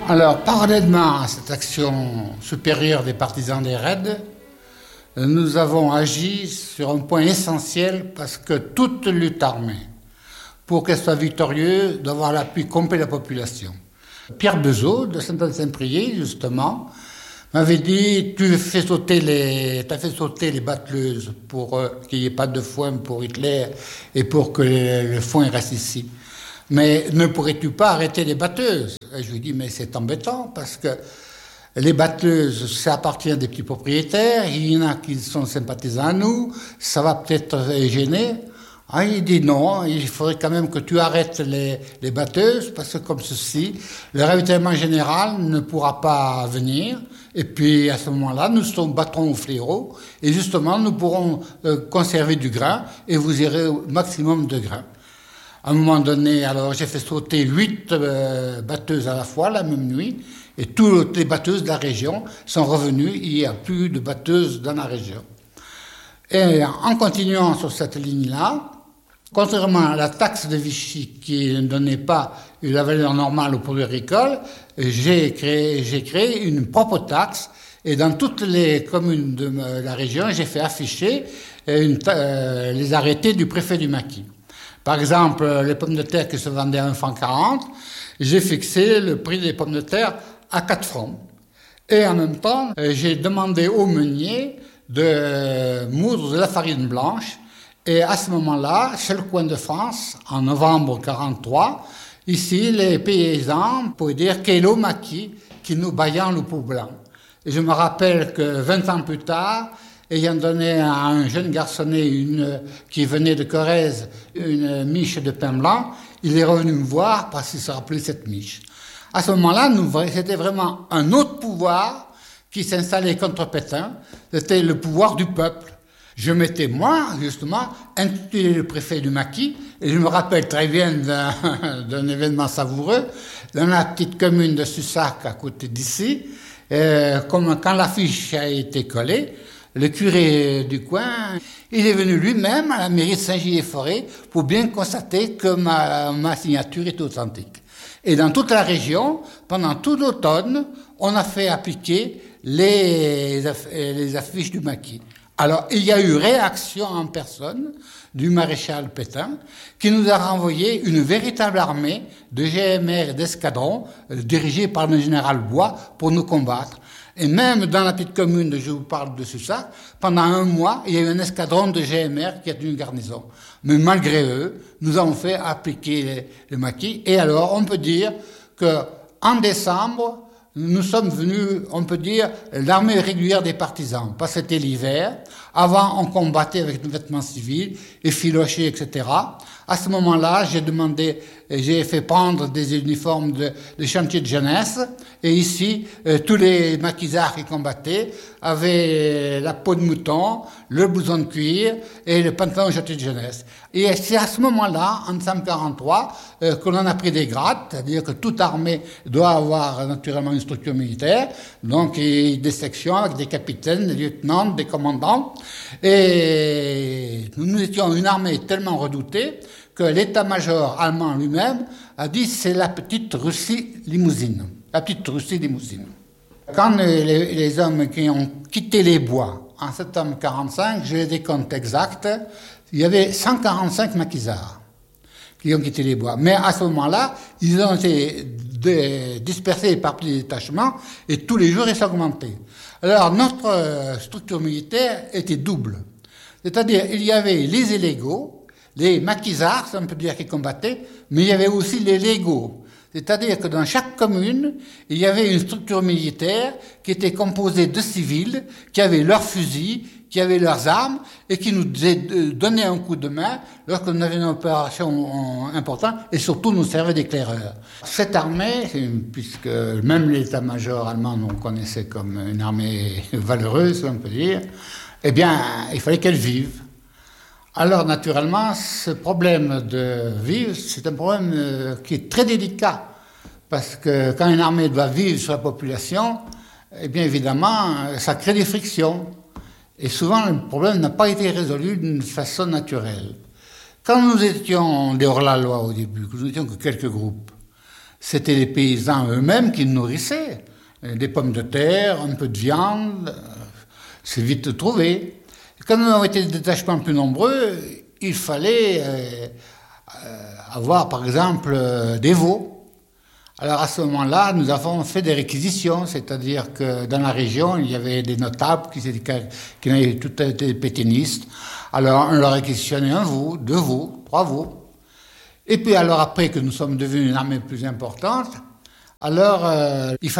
Alors, parallèlement à cette action supérieure des partisans des raids, nous avons agi sur un point essentiel parce que toute lutte armée, pour qu'elle soit victorieuse, doit avoir l'appui complet de la population. Pierre Bezeau, de Saint-Anne-Saint-Priest, justement, m'avait dit « tu as fait sauter les battleuses pour qu'il n'y ait pas de foin pour Hitler et pour que le foin reste ici. Mais ne pourrais-tu pas arrêter les batteuses ?» Et je lui dis « mais c'est embêtant parce que les batteuses, ça appartient à des petits propriétaires, il y en a qui sont sympathisants à nous, ça va peut-être gêner. » Ah, il dit non, il faudrait quand même que tu arrêtes les batteuses parce que comme ceci, le ravitaillement général ne pourra pas venir. Et puis à ce moment-là, nous battrons au fléau et justement nous pourrons conserver du grain et vous irez au maximum de grain. À un moment donné, alors j'ai fait sauter 8 batteuses à la fois la même nuit et toutes les batteuses de la région sont revenues. Il n'y a plus de batteuses dans la région. Et en continuant sur cette ligne-là, contrairement à la taxe de Vichy qui ne donnait pas la valeur normale aux produits agricoles, j'ai créé une propre taxe et dans toutes les communes de la région, j'ai fait afficher les arrêtés du préfet du maquis. Par exemple, les pommes de terre qui se vendaient à 1,40 franc, j'ai fixé le prix des pommes de terre à 4 francs. Et en même temps, j'ai demandé aux meuniers de moudre de la farine blanche. Et à ce moment-là, chez le coin de France, en novembre 1943, ici, les paysans pouvaient dire Kélo maquis, qui nous baillant le pot blanc. Et je me rappelle que 20 ans plus tard, ayant donné à un jeune garçonnet qui venait de Corrèze une miche de pain blanc, il est revenu me voir parce qu'il se rappelait cette miche. À ce moment-là, c'était vraiment un autre pouvoir qui s'installait contre Pétain, c'était le pouvoir du peuple. Je m'étais, moi, justement, intitulé le préfet du maquis, et je me rappelle très bien d'un événement savoureux, dans la petite commune de Sussac, à côté d'ici, quand l'affiche a été collée, le curé du coin, il est venu lui-même à la mairie de Saint-Gilles-et-Forêt pour bien constater que ma signature est authentique. Et dans toute la région, pendant tout l'automne, on a fait appliquer les affiches du maquis. Alors, il y a eu réaction en personne du maréchal Pétain qui nous a renvoyé une véritable armée de GMR et d'escadrons dirigée par le général Bois pour nous combattre. Et même dans la petite commune je vous parle de Sussac, pendant un mois, il y a eu un escadron de GMR qui a tenu une garnison. Mais malgré eux, nous avons fait appliquer le maquis. Et alors, on peut dire qu'en décembre, nous sommes venus, on peut dire, l'armée régulière des partisans. Parce que c'était l'hiver. Avant, on combattait avec nos vêtements civils, effilochés, etc. À ce moment-là, j'ai fait prendre des uniformes de chantier de jeunesse. Et ici, tous les maquisards qui combattaient avaient la peau de mouton, le blouson de cuir et le pantalon chantier de jeunesse. Et c'est à ce moment-là, en décembre 1943, que l'on a pris des grades, c'est-à-dire que toute armée doit avoir naturellement une structure militaire, donc des sections avec des capitaines, des lieutenants, des commandants. Et nous étions une armée tellement redoutée que l'état-major allemand lui-même a dit c'est la petite Russie limousine. La petite Russie limousine. Quand les hommes qui ont quitté les bois en septembre 1945, j'ai des comptes exacts, il y avait 145 maquisards qui ont quitté les bois. Mais à ce moment-là, ils ont été dispersés par petits détachements et tous les jours ils s'augmentaient. Alors notre structure militaire était double. C'est-à-dire il y avait les illégaux, les maquisards, ça on peut dire, qui combattaient, mais il y avait aussi les légaux. C'est-à-dire que dans chaque commune, il y avait une structure militaire qui était composée de civils, qui avaient leurs fusils, qui avaient leurs armes, et qui nous donnaient un coup de main lorsque nous avions une opération importante, et surtout nous servaient d'éclaireurs. Cette armée, puisque même l'état-major allemand nous connaissait comme une armée valeureuse, on peut dire, eh bien, il fallait qu'elle vive. Alors, naturellement, ce problème de vivre, c'est un problème qui est très délicat. Parce que quand une armée doit vivre sur la population, eh bien, évidemment, ça crée des frictions. Et souvent, le problème n'a pas été résolu d'une façon naturelle. Quand nous étions des hors-la-loi au début, que nous n'étions que quelques groupes, C'était les paysans eux-mêmes qui nourrissaient. Des pommes de terre, un peu de viande, c'est vite trouvé. Quand nous avons été des détachements plus nombreux, il fallait avoir par exemple des veaux. Alors à ce moment-là, nous avons fait des réquisitions, c'est-à-dire que dans la région, il y avait des notables qui avaient tout été pétainistes. Alors on leur réquisitionnait un veau, 2 veaux, 3 veaux. Et puis alors après que nous sommes devenus une armée plus importante, alors il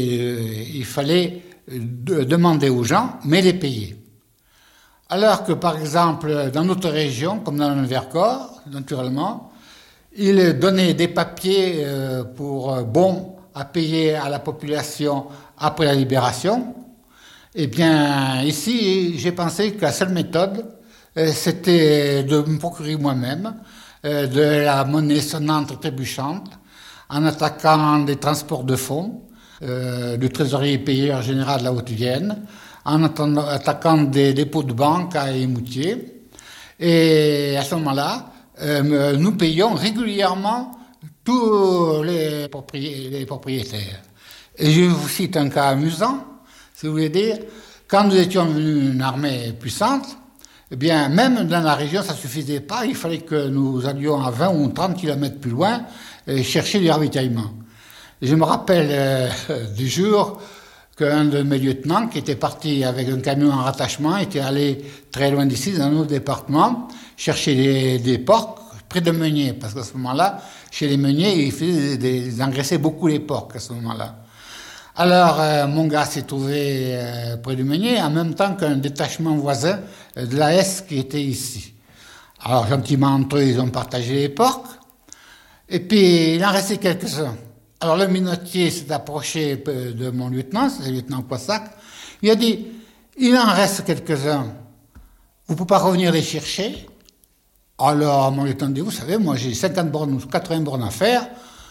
fallait demander aux gens, mais les payer. Alors que par exemple dans notre région, comme dans le Vercors, naturellement, ils donnaient des papiers pour bons à payer à la population après la libération. Eh bien ici, j'ai pensé que la seule méthode, c'était de me procurer moi-même de la monnaie sonnante trébuchante, en attaquant des transports de fonds, du trésorier payeur général de la Haute-Vienne, en attaquant des dépôts de banque à Émoutier. Et à ce moment-là, nous payons régulièrement tous les propriétaires. Et je vous cite un cas amusant, si vous voulez dire, quand nous étions venus une armée puissante, eh bien, même dans la région, ça ne suffisait pas. Il fallait que nous allions à 20 ou 30 kilomètres plus loin chercher du ravitaillement. Et je me rappelle du jour qu'un de mes lieutenants, qui était parti avec un camion en rattachement, était allé très loin d'ici, dans notre département, chercher des porcs près de Meunier. Parce qu'à ce moment-là, chez les Meuniers, ils engraissaient beaucoup les porcs à ce moment-là. Alors, mon gars s'est trouvé près du Meunier, en même temps qu'un détachement voisin de l'AS qui était ici. Alors, gentiment, entre eux, ils ont partagé les porcs. Et puis, il en restait quelques-uns. Alors, le minotier s'est approché de mon lieutenant, c'est le lieutenant Poissac. Il a dit, il en reste quelques-uns. Vous ne pouvez pas revenir les chercher? Alors, mon lieutenant dit, vous savez, moi, j'ai 50 bornes ou 80 bornes à faire.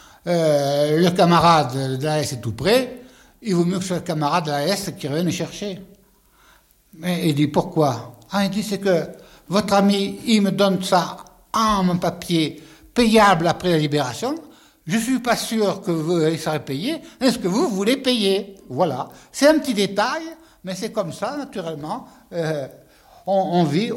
Le camarade de l'AS est tout près. Il vaut mieux que ce soit le camarade de l'AS qui revienne les chercher. Mais il dit, pourquoi? Il dit, c'est que votre ami, il me donne ça en papier payable après la libération. Je ne suis pas sûr que vous serez payé. Est-ce que vous voulez payer? Voilà. C'est un petit détail, mais c'est comme ça, naturellement. On vit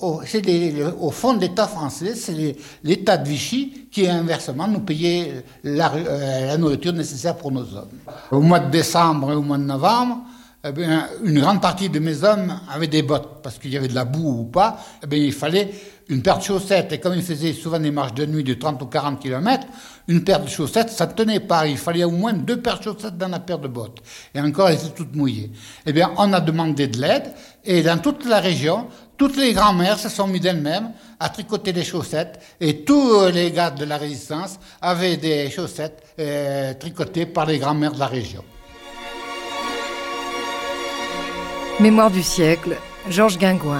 au fond de l'État français, c'est l'État de Vichy qui, inversement, nous payait la nourriture nécessaire pour nos hommes. Au mois de décembre et au mois de novembre, eh bien, une grande partie de mes hommes avaient des bottes, parce qu'il y avait de la boue ou pas, eh bien, il fallait une paire de chaussettes. Et comme ils faisaient souvent des marches de nuit de 30 ou 40 km, une paire de chaussettes, ça ne tenait pas. Il fallait au moins 2 paires de chaussettes dans la paire de bottes. Et encore, elles étaient toutes mouillées. Eh bien, on a demandé de l'aide, et dans toute la région, toutes les grand-mères se sont mis d'elles-mêmes à tricoter des chaussettes, et tous les gars de la résistance avaient des chaussettes tricotées par les grand-mères de la région. Mémoire du siècle, Georges Guingouin.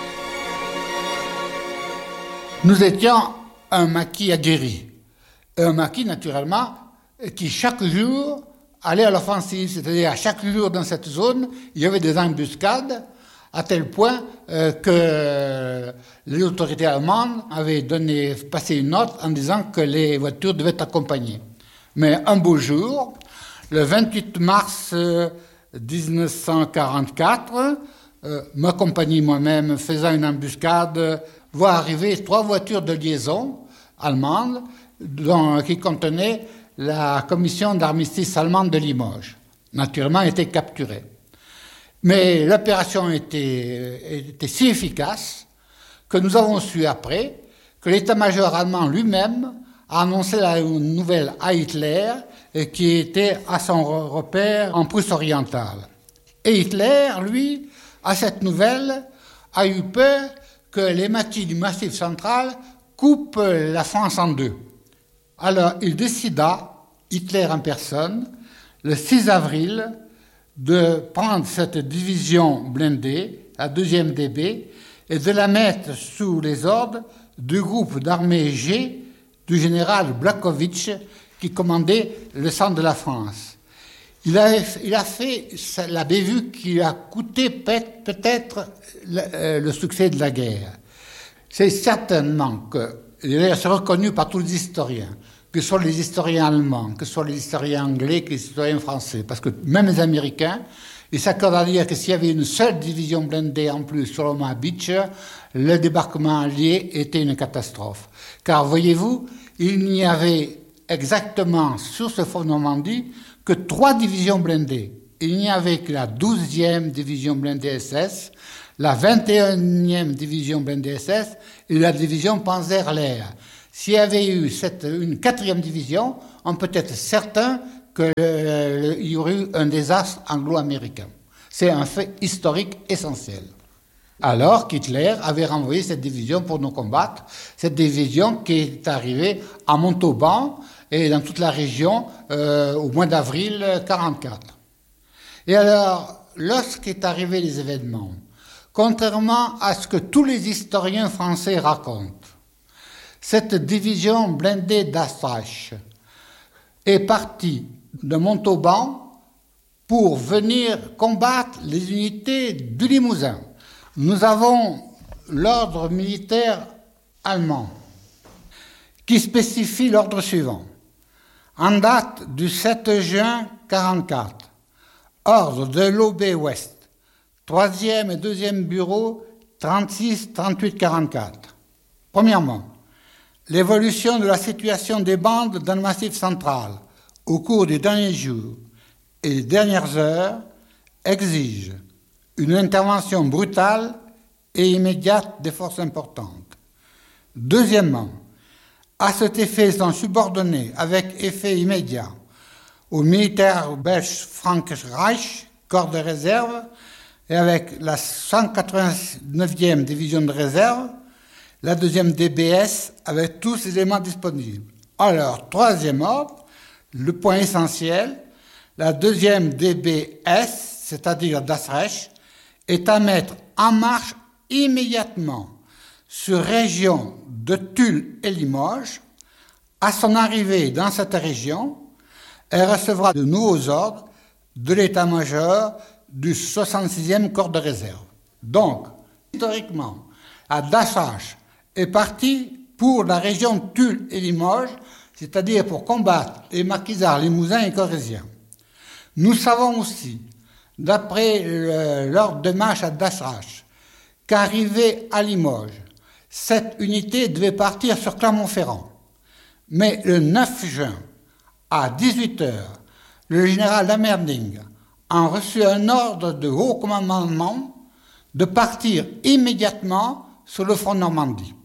Nous étions un maquis aguerri. Un maquis, naturellement, qui chaque jour allait à l'offensive. C'est-à-dire, à chaque jour dans cette zone, il y avait des embuscades, à tel point que les autorités allemandes avaient passé une note en disant que les voitures devaient être accompagnées. Mais un beau jour, le 28 mars 1944, ma compagnie moi-même faisant une embuscade, voit arriver 3 voitures de liaison allemandes qui contenaient la commission d'armistice allemande de Limoges. Naturellement, étaient capturées. Mais l'opération était si efficace que nous avons su après que l'état-major allemand lui-même a annoncé la nouvelle à Hitler qui était à son repère en Prusse orientale. Et Hitler, lui, à cette nouvelle, a eu peur que les maquis du Massif central coupent la France en 2. Alors il décida, Hitler en personne, le 6 avril, de prendre cette division blindée, la 2e DB, et de la mettre sous les ordres du groupe d'armée G du général Blachowicz qui commandait le centre de la France. Il a fait la bévue qui a coûté peut-être le succès de la guerre. C'est certainement que, d'ailleurs c'est reconnu par tous les historiens, que ce soit les historiens allemands, que ce soit les historiens anglais, que les historiens français. Parce que même les Américains, ils s'accordent à dire que s'il y avait une seule division blindée en plus sur Omaha Beach, le débarquement allié était une catastrophe. Car voyez-vous, il n'y avait exactement sur ce front de Normandie que 3 divisions blindées. Il n'y avait que la 12e division blindée SS, la 21e division blindée SS et la division Panzer-Lehr. S'il y avait eu une 4e division, on peut être certain qu'il y aurait eu un désastre anglo-américain. C'est un fait historique essentiel. Alors qu'Hitler avait renvoyé cette division pour nous combattre, cette division qui est arrivée à Montauban et dans toute la région au mois d'avril 1944. Et alors, lorsqu'est arrivé les événements, contrairement à ce que tous les historiens français racontent, cette division blindée d'Astrach est partie de Montauban pour venir combattre les unités du Limousin. Nous avons l'ordre militaire allemand qui spécifie l'ordre suivant. En date du 7 juin 1944, ordre de l'OB-Ouest, 3e et 2e bureau, 36-38-44. Premièrement, l'évolution de la situation des bandes dans le Massif central au cours des derniers jours et des dernières heures exige une intervention brutale et immédiate des forces importantes. Deuxièmement, à cet effet sont subordonnés avec effet immédiat aux militaires belges Frank Reich, corps de réserve, et avec la 189e division de réserve, la 2e DBS avec tous les éléments disponibles. Alors, troisième ordre, le point essentiel, la 2e DBS, c'est-à-dire d'Astrach, est à mettre en marche immédiatement sur région de Tulle et Limoges. À son arrivée dans cette région, elle recevra de nouveaux ordres de l'état-major du 66e corps de réserve. Donc, historiquement, à d'Astrach est parti pour la région Tulle et Limoges, c'est-à-dire pour combattre les maquisards, les Limousins et Corréziens. Nous savons aussi, d'après l'ordre de marche à Dassrach, qu'arrivée à Limoges, cette unité devait partir sur Clermont-Ferrand. Mais le 9 juin, à 18h, le général Lammerding a reçu un ordre de haut commandement de partir immédiatement sur le front de Normandie.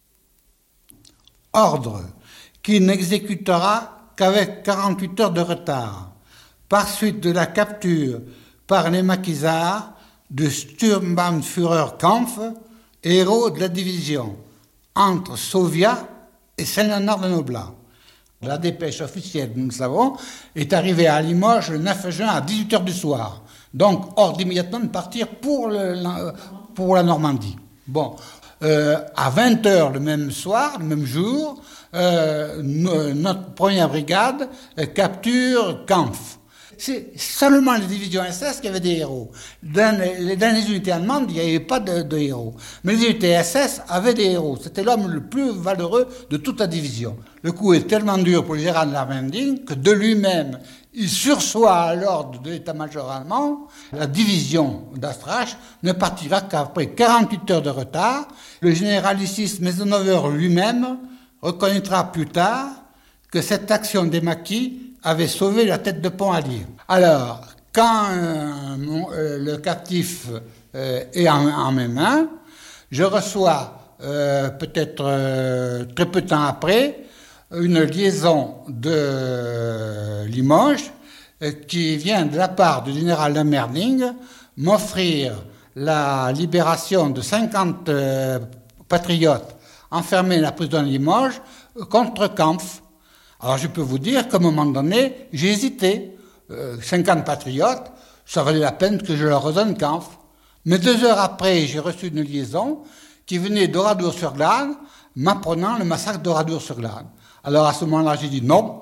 Ordre qu'il n'exécutera qu'avec 48 heures de retard, par suite de la capture par les maquisards du Sturmbannführer Kampf, héros de la division, entre Sovia et Saint-Léonard-de-Noblat. La dépêche officielle, nous le savons, est arrivée à Limoges le 9 juin à 18h du soir. Donc, ordre immédiatement de partir pour la Normandie. Bon, à 20h le même soir, le même jour, notre première brigade capture Kampf. C'est seulement les divisions SS qui avaient des héros. Dans les unités allemandes, il n'y avait pas de héros. Mais les unités SS avaient des héros. C'était l'homme le plus valeureux de toute la division. Le coup est tellement dur pour le général Lammerding que de lui-même, il sursoit à l'ordre de l'état-major allemand. La division d'Astrach ne partira qu'après 48 heures de retard. Le généralissime Maisonneuve lui-même reconnaîtra plus tard que cette action des maquis avait sauvé la tête de pont alliée. Alors, quand le captif est en mes mains, je reçois peut-être très peu de temps après une liaison de Limoges qui vient de la part du général Lammerding m'offrir la libération de 50 patriotes enfermés dans la prison de Limoges contre Kampf. Alors je peux vous dire qu'à un moment donné, j'ai hésité. 50 patriotes, ça valait la peine que je leur redonne Kampf. Mais 2 heures après, j'ai reçu une liaison qui venait d'Oradour-sur-Glane, m'apprenant le massacre d'Oradour-sur-Glane. Alors à ce moment-là, j'ai dit non,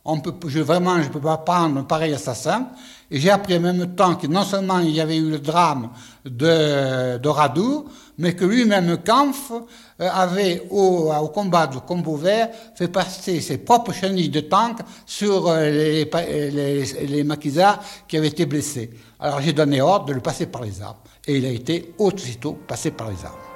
je ne peux pas prendre un pareil assassin. Et j'ai appris en même temps que non seulement il y avait eu le drame de Radour, mais que lui-même, Kampf, avait, au combat de Combo Vert, fait passer ses propres chenilles de tank sur les maquisards qui avaient été blessés. Alors j'ai donné ordre de le passer par les armes. Et il a été aussitôt passé par les armes.